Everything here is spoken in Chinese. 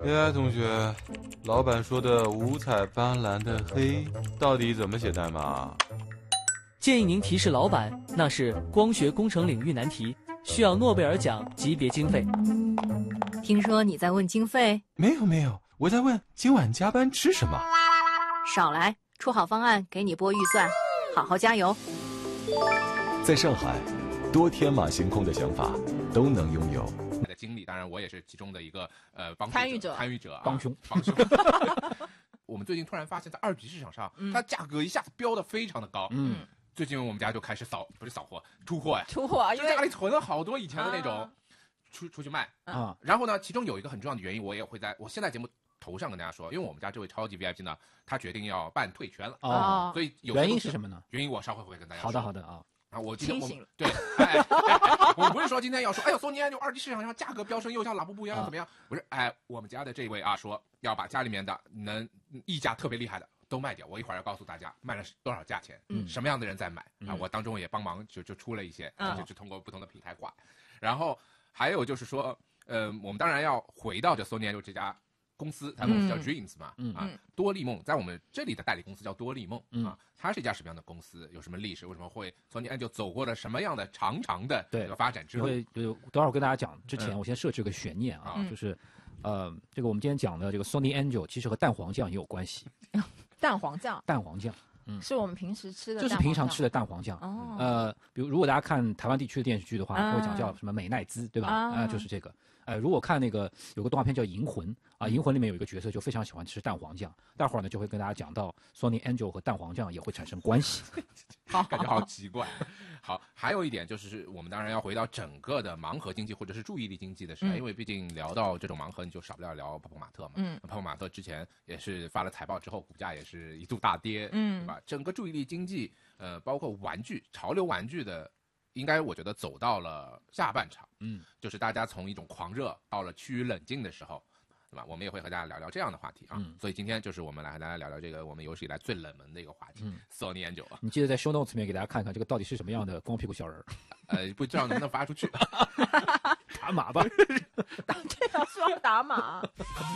AI 同学，老板说的五彩斑斓的黑到底怎么写代码？ 建议您提示老板，那是光学工程领域难题，需要诺贝尔奖级别经费。 听说你在问经费？ 没有，我在问今晚加班吃什么。 少来，出好方案给你拨预算，好好加油。 在上海，多天马行空的想法都能拥有。 的经历，当然我也是其中的一个参与者帮凶。我们最近突然发现，在二级市场上，它价格一下子飙得非常的高。最近我们家就开始出货呀，就家里囤了好多以前的那种，出去卖啊。然后呢，其中有一个很重要的原因，我也会在我现在节目头上跟大家说，因为我们家这位超级 VIP 呢，他决定要办退圈了所以原因是什么呢？ 原因我稍后会跟大家说。 好的啊。 啊，我今天我不是说今天要说，哎呦，索尼就二级市场上价格飙升，又像拉布布一样怎么样？不是，我们家的这位说要把家里面的能溢价特别厉害的都卖掉。我一会儿要告诉大家卖了多少价钱，什么样的人在买我当中也帮忙就出了一些，就通过不同的平台挂。然后还有就是说，我们当然要回到索尼这家公司，它公司叫 Dreams 嘛，多利梦在我们这里的代理公司叫多利梦它是一家什么样的公司？有什么历史？为什么会Sony Angel走过了什么样的长的这个发展之路？ 等会儿我跟大家讲之前，我先设置个悬念就是这个我们今天讲的这个 Sony Angel 其实和蛋黄酱也有关系。 蛋黄酱， 是我们平时吃的， 就是平常吃的蛋黄酱。比如如果大家看台湾地区的电视剧的话，会讲叫什么美奈滋，对吧？就是这个。如果看那个有个动画片叫《银魂》银魂里面有一个角色就非常喜欢吃蛋黄酱，待会儿呢就会跟大家讲到 Sony Angel 和蛋黄酱也会产生关系。 感觉好奇怪。好，还有一点就是我们当然要回到整个的盲盒经济或者是注意力经济的时代，因为毕竟聊到这种盲盒，你就少不了聊泡泡玛特嘛。泡泡玛特之前也是发了财报之后，股价也是一度大跌，对吧？整个注意力经济，包括玩具、潮流玩具的。应该我觉得走到了下半场，就是大家从一种狂热到了趋于冷静的时候，对吧？我们也会和大家聊聊这样的话题所以今天就是我们来和大家聊聊这个我们有史以来最冷门的一个话题，Sony Angel 你记得在 show notes 里面给大家看看这个到底是什么样的光屁股小人不知道能不能发出去， 打码吧， 这要说打码。